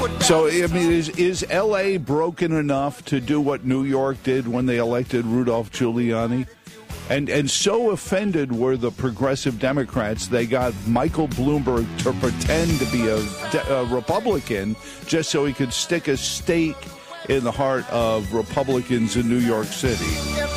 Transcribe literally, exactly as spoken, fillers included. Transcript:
So, I mean, is, is L A broken enough to do what New York did when they elected Rudolph Giuliani? And and so offended were the progressive Democrats, they got Michael Bloomberg to pretend to be a, a Republican just so he could stick a stake in the heart of Republicans in New York City.